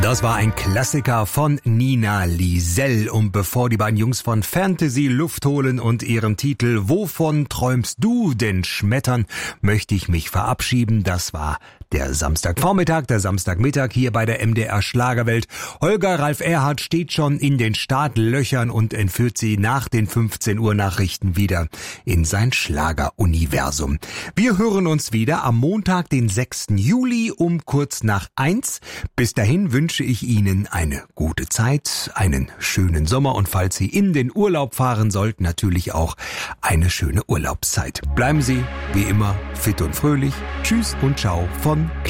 Das war ein Klassiker von Nina Liesel. Und bevor die beiden Jungs von Fantasy Luft holen und ihren Titel "Wovon träumst du denn" schmettern, möchte ich mich verabschieden. Das war der Samstagvormittag, der Samstagmittag hier bei der MDR Schlagerwelt. Holger Ralf Erhardt steht schon in den Startlöchern und entführt Sie nach den 15 Uhr Nachrichten wieder in sein Schlageruniversum. Wir hören uns wieder am Montag, den 6. Juli um kurz nach 1. Bis dahin wünsche ich Ihnen eine gute Zeit, einen schönen Sommer und falls Sie in den Urlaub fahren sollten, natürlich auch eine schöne Urlaubszeit. Bleiben Sie wie immer fit und fröhlich. Tschüss und ciao von